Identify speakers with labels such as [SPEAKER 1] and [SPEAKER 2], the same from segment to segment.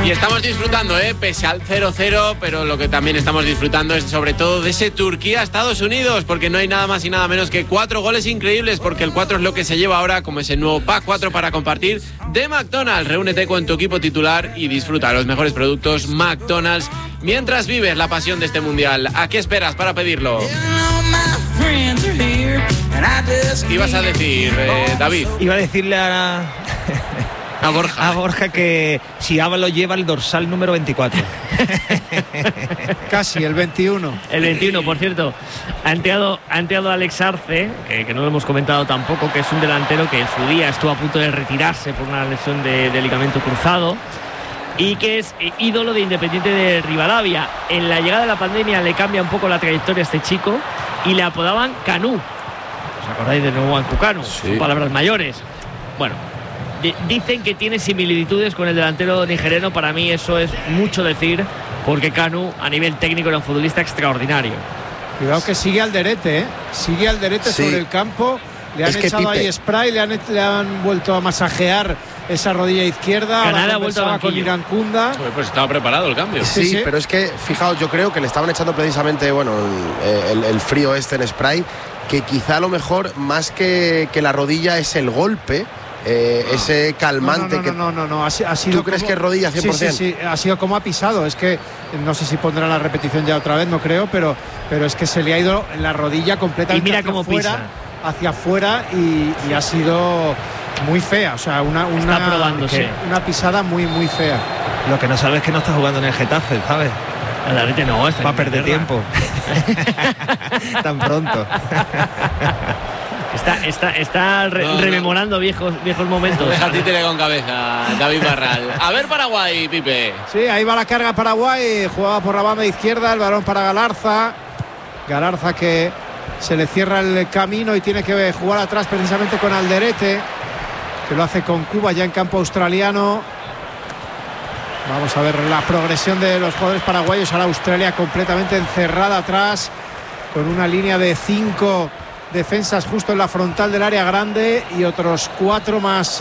[SPEAKER 1] Y estamos disfrutando, pese al 0-0, pero lo que también estamos disfrutando es sobre todo de ese Turquía-Estados Unidos, porque no hay nada más y nada menos que 4 goles increíbles, porque el 4 es lo que se lleva ahora como ese nuevo Pack 4 para compartir de McDonald's. Reúnete con tu equipo titular y disfruta los mejores productos McDonald's mientras vives la pasión de este mundial. ¿A qué esperas para pedirlo? ¿Qué ibas a decir, David?
[SPEAKER 2] Iba a decirle a Borja que si Ábalos lleva el dorsal número 24.
[SPEAKER 3] Casi, el 21.
[SPEAKER 4] El 21, por cierto. Ha entrado Alex Arce, que no lo hemos comentado tampoco, que es un delantero que en su día estuvo a punto de retirarse por una lesión de ligamento cruzado y que es ídolo de Independiente de Rivadavia. En la llegada de la pandemia le cambia un poco la trayectoria a este chico y le apodaban Canú. ¿Os acordáis de nuevo Canu? Sí. Son palabras mayores. Bueno, dicen que tiene similitudes con el delantero nigeriano. Para mí eso es mucho decir, porque Kanu a nivel técnico era un futbolista extraordinario.
[SPEAKER 3] Cuidado que sigue Alderete, sigue Alderete sí. Sobre el campo. Le han echado ahí spray, le han vuelto a masajear esa rodilla izquierda.
[SPEAKER 4] Canadá ha vuelto a
[SPEAKER 3] con Irankunda.
[SPEAKER 1] Pues estaba preparado el cambio.
[SPEAKER 5] Sí, pero es que, fijaos, yo creo que le estaban echando precisamente el frío en spray, que quizá a lo mejor más que la rodilla es el golpe. Ese calmante
[SPEAKER 3] no. Ha sido.
[SPEAKER 5] ¿Tú crees que es rodilla 100%?
[SPEAKER 3] Sí, ha sido como ha pisado. Es que no sé si pondrá la repetición ya otra vez, no creo, pero es que se le ha ido la rodilla completamente.
[SPEAKER 4] Y mira cómo pisa
[SPEAKER 3] hacia afuera y ha sido muy fea. O sea, una pisada muy, muy fea.
[SPEAKER 2] Lo que no sabes es que no está jugando en el Getafe, ¿sabes?
[SPEAKER 4] No,
[SPEAKER 2] va a perder tiempo. Tan pronto.
[SPEAKER 4] Está rememorando viejos momentos.
[SPEAKER 1] Deja títere con cabeza, David Barral. A ver Paraguay, Pipe.
[SPEAKER 3] Sí, ahí va la carga Paraguay. Jugaba por la banda izquierda, el balón para Galarza. Galarza que se le cierra el camino y tiene que jugar atrás precisamente con Alderete, que lo hace con Cuba ya en campo australiano. Vamos a ver la progresión de los jugadores paraguayos. Ahora Australia completamente encerrada atrás, con una línea de 5 defensas justo en la frontal del área grande y otros 4 más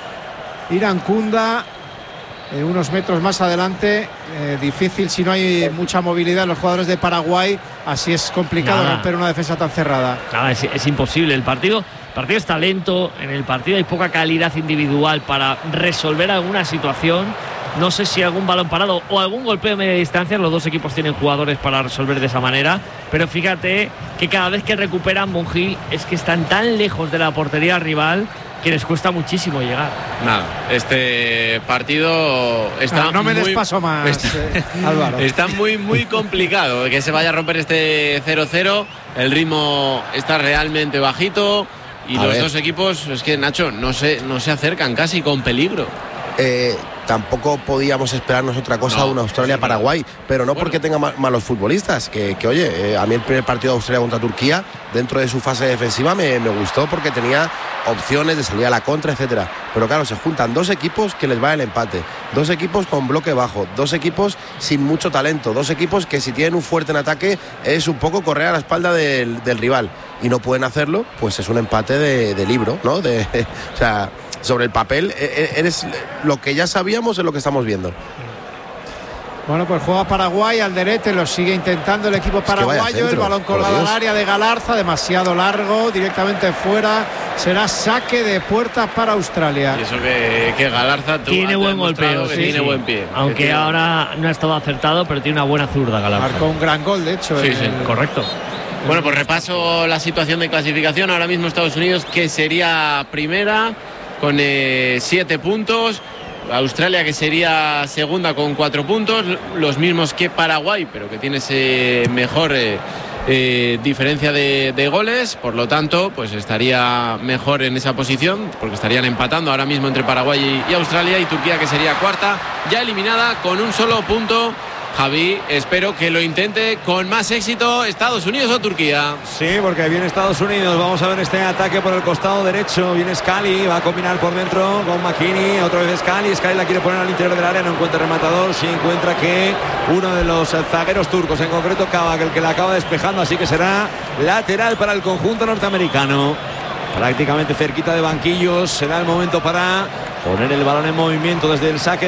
[SPEAKER 3] Irankunda unos metros más adelante. Difícil si no hay mucha movilidad en los jugadores de Paraguay. Así es complicado romper una defensa tan cerrada.
[SPEAKER 4] Es imposible. El partido está lento. En el partido hay poca calidad individual para resolver alguna situación. No sé si algún balón parado o algún golpeo de media distancia. Los dos equipos tienen jugadores para resolver de esa manera. Pero fíjate que cada vez que recuperan Monjil es que están tan lejos de la portería rival que les cuesta muchísimo llegar.
[SPEAKER 1] Nada, este partido está
[SPEAKER 3] no me des paso más, Álvaro.
[SPEAKER 1] Está muy, muy complicado que se vaya a romper este 0-0. El ritmo está realmente bajito y los dos equipos, es que Nacho, no se acercan casi con peligro.
[SPEAKER 5] Tampoco podíamos esperarnos otra cosa de una Australia-Paraguay, pero no porque tenga malos futbolistas, que oye, a mí el primer partido de Australia contra Turquía, dentro de su fase defensiva, me gustó porque tenía opciones de salir a la contra, etcétera. Pero claro, se juntan dos equipos que les va el empate, dos equipos con bloque bajo, dos equipos sin mucho talento, dos equipos que si tienen un fuerte en ataque es un poco correr a la espalda del rival, y no pueden hacerlo, pues es un empate de libro, ¿no? O sea, sobre el papel eres lo que ya sabíamos, es lo que estamos viendo.
[SPEAKER 3] Bueno, pues juega Paraguay, Alderete lo sigue intentando el equipo paraguayo, el balón colgado al área de Galarza, demasiado largo, directamente fuera, será saque de puerta para Australia.
[SPEAKER 1] Y eso que Galarza
[SPEAKER 4] tiene buen golpeo,
[SPEAKER 1] tiene buen pie.
[SPEAKER 4] Aunque ahora no ha estado acertado, pero tiene una buena zurda Galarza.
[SPEAKER 3] Marcó un gran gol, de hecho.
[SPEAKER 4] Correcto.
[SPEAKER 1] Bueno, pues repaso la situación de clasificación. Ahora mismo Estados Unidos, que sería primera con 7 puntos. Australia, que sería segunda con 4 puntos, los mismos que Paraguay, pero que tiene ese mejor diferencia de goles. Por lo tanto, pues estaría mejor en esa posición, porque estarían empatando ahora mismo entre Paraguay y Australia. Y Turquía, que sería cuarta, ya eliminada con un solo punto. Javi, espero que lo intente con más éxito Estados Unidos o Turquía.
[SPEAKER 2] Sí, porque viene Estados Unidos. Vamos a ver este ataque por el costado derecho. Viene Scali, va a combinar por dentro con McKinney. Otra vez Scali la quiere poner al interior del área. No encuentra rematador. Sí encuentra que uno de los zagueros turcos, en concreto Kavak, el que la acaba despejando. Así que será lateral para el conjunto norteamericano. Prácticamente cerquita de banquillos. Será el momento para poner el balón en movimiento desde el saque